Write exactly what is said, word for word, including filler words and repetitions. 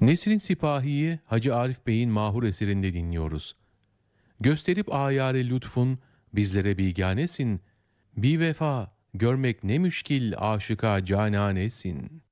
Nesrin Sipahi'yi Hacı Arif Bey'in mahur eserinde dinliyoruz. Gösterip ayare lütfun, bizlere biganesin. Bir vefa, görmek ne müşkil aşıka cananesin.